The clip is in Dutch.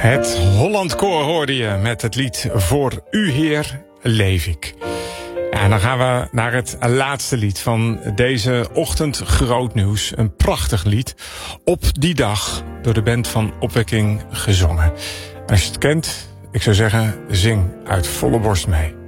Het Holland Koor hoorde je met het lied Voor U Heer leef ik. En dan gaan we naar het laatste lied van deze ochtend Groot Nieuws. Een prachtig lied. Op die dag door de band van Opwekking gezongen. Als je het kent, ik zou zeggen, zing uit volle borst mee.